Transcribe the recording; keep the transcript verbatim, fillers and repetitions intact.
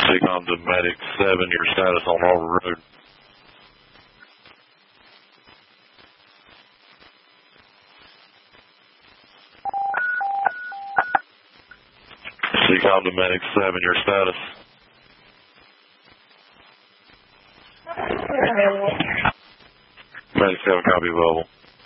Seacom to Medic seven, your status on Harbor Road. Seacom to Medic seven, your status. Medic seven, copy available.